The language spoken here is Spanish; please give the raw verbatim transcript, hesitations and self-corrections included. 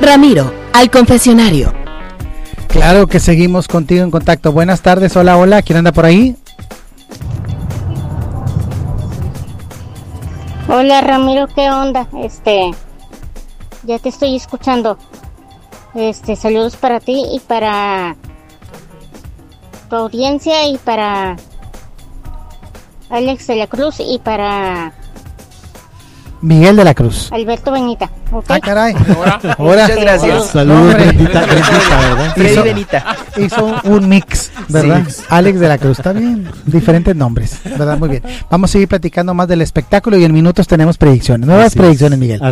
Ramiro, al confesionario. Claro que seguimos contigo en contacto. Buenas tardes, hola, hola, ¿quién anda por ahí? Hola Ramiro, ¿qué onda? Este, ya te estoy escuchando. Este, saludos para ti y para tu audiencia y para Alex de la Cruz y para Miguel de la Cruz. Alberto Benita, ¿ok? Ah, caray. Ahora. Ahora. Muchas gracias. Saludos, Benita, Benita, ¿verdad? Freddy Hizo- Benita. Hizo un mix, ¿verdad? Sí. Alex de la Cruz, está bien. Diferentes nombres, ¿verdad? Muy bien. Vamos a seguir platicando más del espectáculo y en minutos tenemos predicciones. Nuevas Así es. predicciones, Miguel.